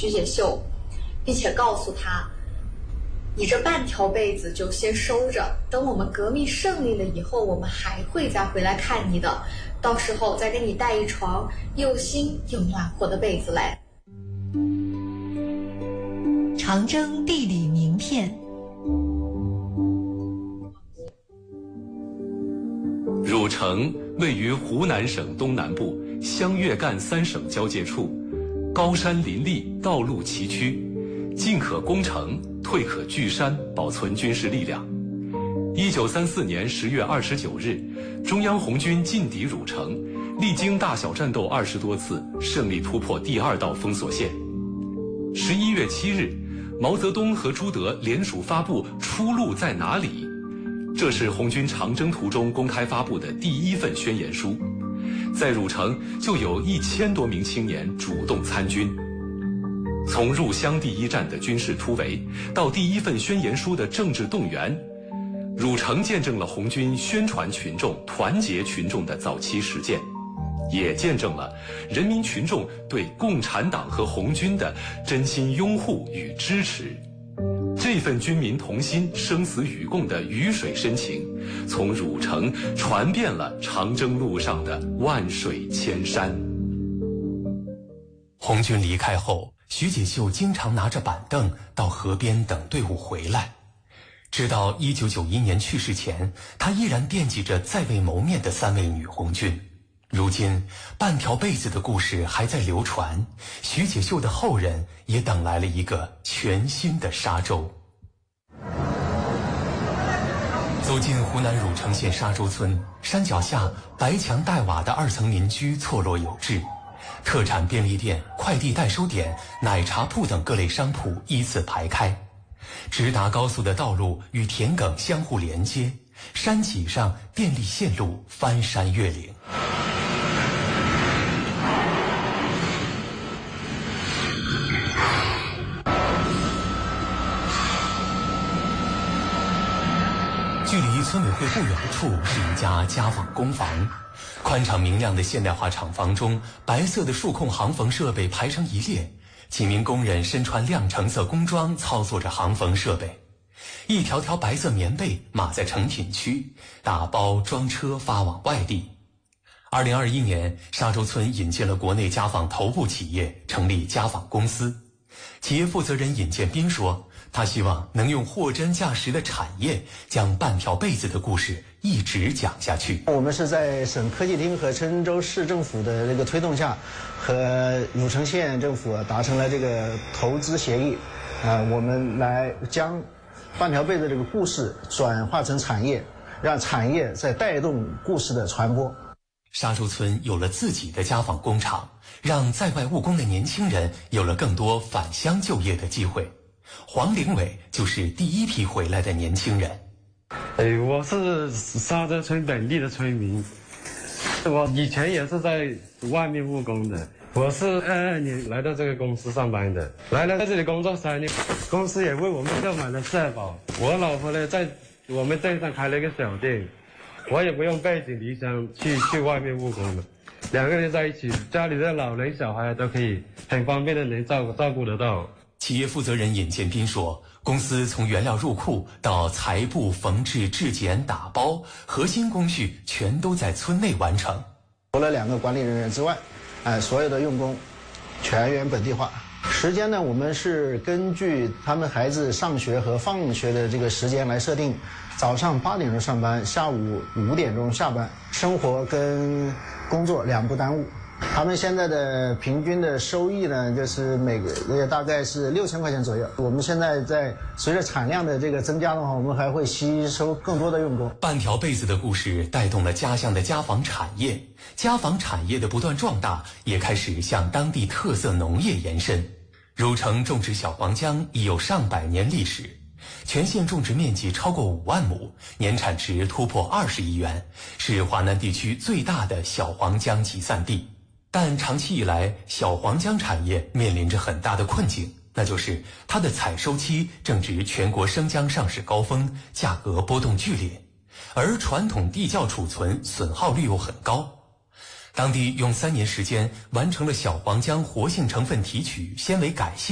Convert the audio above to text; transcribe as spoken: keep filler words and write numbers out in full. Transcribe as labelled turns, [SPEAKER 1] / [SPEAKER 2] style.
[SPEAKER 1] 徐解秀，并且告诉他，你这半条被子就先收着，等我们革命胜利了以后，我们还会再回来看你的，到时候再给你带一床又新又暖和的被子来。
[SPEAKER 2] 长征地理名片。
[SPEAKER 3] 汝城位于湖南省东南部湘粤赣三省交界处，高山林立，道路崎岖，进可攻城，退可据山，保存军事力量。一九三四年十月二十九日，中央红军进抵汝城，历经大小战斗二十多次，胜利突破第二道封锁线。十一月七日，毛泽东和朱德联署发布《出路在哪里》，这是红军长征途中公开发布的第一份宣言书。在汝城就有一千多名青年主动参军。从入湘第一战的军事突围，到第一份宣言书的政治动员，汝城见证了红军宣传群众、团结群众的早期实践，也见证了人民群众对共产党和红军的真心拥护与支持。这份军民同心、生死与共的鱼水深情，从汝城传遍了长征路上的万水千山。
[SPEAKER 4] 红军离开后，徐解秀经常拿着板凳到河边等队伍回来。直到一九九一年去世前，他依然惦记着在未谋面的三位女红军。如今，半条被子的故事还在流传，徐解秀的后人也等来了一个全新的沙洲。走进湖南汝城县沙洲村，山脚下白墙带瓦的二层民居错落有致，特产便利店、快递代收点、奶茶铺等各类商铺依次排开。直达高速的道路与田埂相互连接，山脊上电力线路翻山越岭。距离村委会不远处是一家家纺工房，宽敞明亮的现代化厂房中，白色的数控行缝设备排成一列，几名工人身穿亮橙色工装操作着行缝设备，一条条白色棉被码在成品区，打包装车发往外地。二零二一年，沙洲村引进了国内家纺头部企业，成立家纺公司。企业负责人尹建斌说，他希望能用货真价实的产业，将半条被子的故事一直讲下去。
[SPEAKER 5] 我们是在省科技厅和郴州市政府的这个推动下，和汝城县政府达成了这个投资协议，啊、呃，我们来将半条被子这个故事转化成产业，让产业在带动故事的传播。
[SPEAKER 4] 沙洲村有了自己的家纺工厂，让在外务工的年轻人有了更多返乡就业的机会。黄凌伟就是第一批回来的年轻人。
[SPEAKER 6] 哎，我是沙洲村本地的村民，我以前也是在外面务工的。我是二二年来到这个公司上班的，来了在这里工作三年，公司也为我们购买了社保。我老婆呢，在我们镇上开了一个小店，我也不用背井离乡去去外面务工了。两个人在一起，家里的老人小孩都可以很方便的能照顾照顾得到。
[SPEAKER 4] 企业负责人尹建斌说，公司从原料入库到裁布、缝制、制剪、打包，核心工序全都在村内完成。
[SPEAKER 5] 除了两个管理人员之外，哎，所有的用工全员本地化。时间呢，我们是根据他们孩子上学和放学的这个时间来设定，早上八点钟上班，下午五点钟下班，生活跟工作两不耽误。他们现在的平均的收益呢，就是每个月大概是六千块钱左右。我们现在在随着产量的这个增加的话，我们还会吸收更多的用工。
[SPEAKER 4] 半条被子的故事带动了家乡的家纺产业，家纺产业的不断壮大，也开始向当地特色农业延伸。汝城种植小黄姜已有上百年历史，全县种植面积超过五万亩，年产值突破二十亿元，是华南地区最大的小黄姜集散地。但长期以来，小黄姜产业面临着很大的困境，那就是它的采收期正值全国生姜上市高峰，价格波动剧烈，而传统地窖储存损耗率又很高。当地用三年时间完成了小黄姜活性成分提取、纤维改性、